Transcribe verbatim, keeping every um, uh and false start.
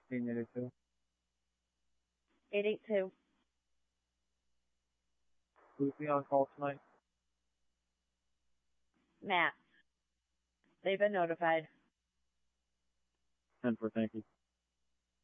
sixteen eighty-two. eight eight two. Who's the on call tonight? Matt. They've been notified. ten for thank you.